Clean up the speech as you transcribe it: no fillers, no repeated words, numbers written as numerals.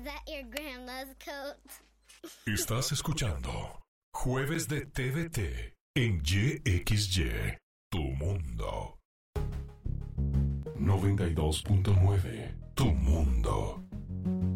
that your grandma's coat? Estás escuchando Jueves de TVT en YXY, Tu Mundo. 92.9, Tu Mundo.